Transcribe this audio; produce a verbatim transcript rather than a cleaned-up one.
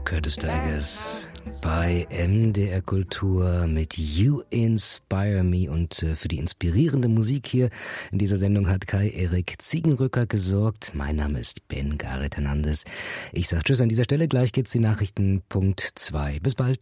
Curtis Tigers bei M D R Kultur mit You Inspire Me. Und äh, für die inspirierende Musik hier in dieser Sendung hat Kai-Erik Ziegenrücker gesorgt. Mein Name ist Ben Gareth Hernandez. Ich sage Tschüss an dieser Stelle. Gleich gibt's die Nachrichten Punkt zwei. Bis bald.